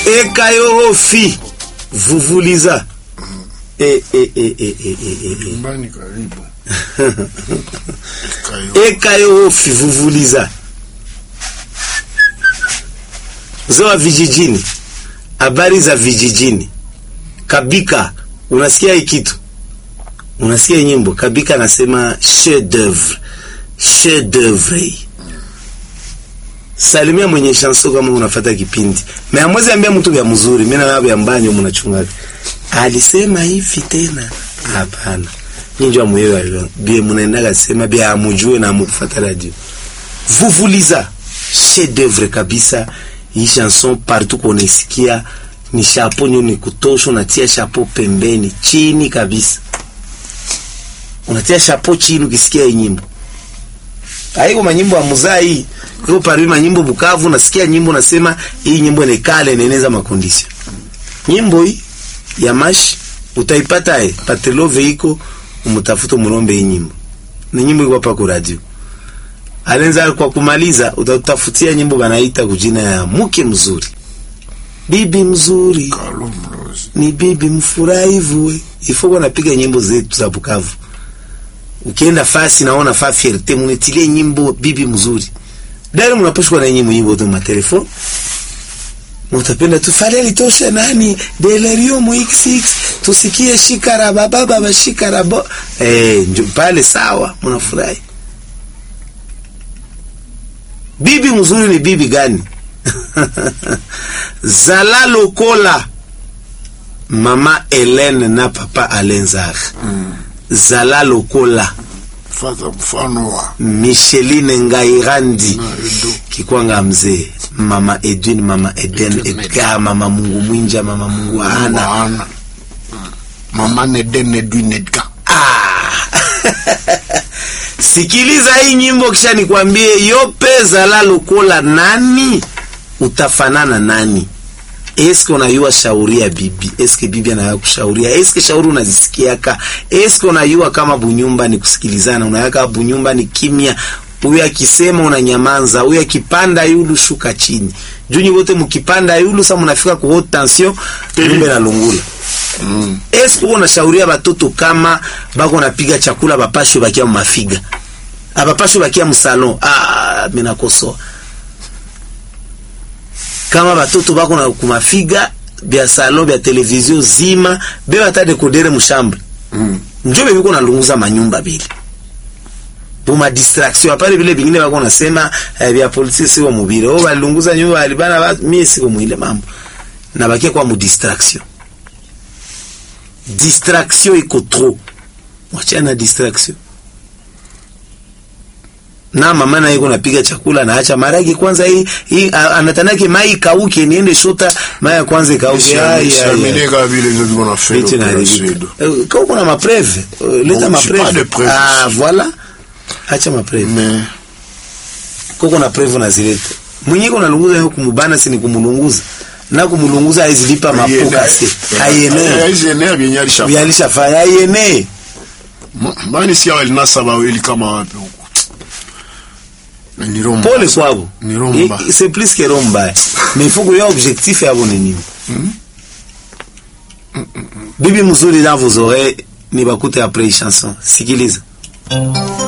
Ekayo fi vuvuliza. Mbani karibu. Ekayo fi vuvuliza. Zoa vijijini. Habari za vijijini. Kabika, unasikia hii kitu? Unasikia nyimbo? Kabika anasema chef d'œuvre. Chef d'œuvre. Salimia mwenye chanson kama unafuata kipindi. Mimi amwezi ambia mtu vya mzuri, mimi na wao ya mbanyo mnachunga. Alisema hivi tena. Hapana. Ninjua mwewe bie mnaendaga sema bia amujue na mkufuata radio. Vuvuliza. Chef d'œuvre kabisa. Hii chanson partout qu'on isikia ni chapeau ni kutosha, unatia chapeau pembeni chini kabisa. Unatia chapeau chini ukisikia hii nyimbo. Haiko manyimbo ya muzai, kwa pari manyimbo Bukavu nasikia nyimbo nasema hii nyimbo ni kale inaeneza makondisha. Nyimbo hii ya mash utaipata Patelove iko umtafuta mrombe hii nyimbo. Ni nyimbo iko hapa kwa radio. Alenza kwa kumaliza utatafutia nyimbo banaita kujina ya mke mzuri. Bibi mzuri. Ni bibi mfurahivu. Ifo wanapiga nyimbo zetu za Bukavu. Ukienda fasi naona fa fierté munetilie nyimbo bibi mzuri. Dali mnaposhwa na nyimbo tu ma telefone. Mtapenda tu Fadeli tosha nani Delerio mu X6 tusikie shikara baba shikara bo pale sawa mnafurahi. Bibi mzuri ni bibi gani? Zala lokola Mama Hélène na Papa Alenzar. Zala lokola fata mfano wa Micheline Ngairandi kikwanga mzee, Mama Edwin, Mama Eden, Edgar, Mama Mungu Mwinja, Mama Mungu Ana, Mama Neden Edwin Edgar. Sikiliza hii nyimbo kisha nikwambie yope Zala lokola nani utafanana nani. Eske unayua shauria bibi? Eske bibi anayua kushauria? Eske shauri unazisikiaka? Eske unayua kama bunyumba ni kusikilizana? Unayaka bunyumba ni kimya? Huyu akisema unanyamanza, huyu akipanda yulu shuka chini. Junyi wote mkipanda yulu sasa mnafika ku haute tension, nyumba na lungula. Eske unashauria batoto kama bako napiga chakula bapashwe bakia mafiga? Abapashwe bakia msalon. Mimi nakosoa. Kama batoto bako na kumafiga bia salon bia televizio zima bia hata dekodere mshambre. Njobe biko nalunguza manyumba bili. Buma distraction apale vile bingine bako nasema bia polisi sio mubire. Balunguza nyumba alibana mimi siko muile mambo. Na bakia kwa mu distraction. Distraction iko trop. Mwachana distraction. Na mama na yuko napiga chakula na acha maragi kwanza hii anatanaki mai kauke niende shota mai kwanza kauke Mineka vile ndio tuko na fedha. Kwa kuna mapreve leta mapreve. Voilà. Acha mapreve. Kwa kuna preve na zileta. Mwenye kuna lunguza yuko kumubana si ni kumulunguza. Na kumulunguza azilipa mapoka si. Ayene binyalisha fa ayene. Mani si alinasa baweli kama wapi huko. Pole kwabo. C'est plus que romba. Mais il faut que y ait objectif et abonner. Bibi mzuri dans vos oreilles, ni bakute après chanson. Sikiliza.